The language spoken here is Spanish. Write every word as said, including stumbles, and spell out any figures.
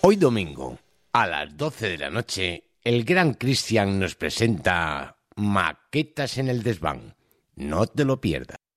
Hoy domingo, a las doce de la noche, el gran Cristian nos presenta Maquetas en el Desván. No te lo pierdas.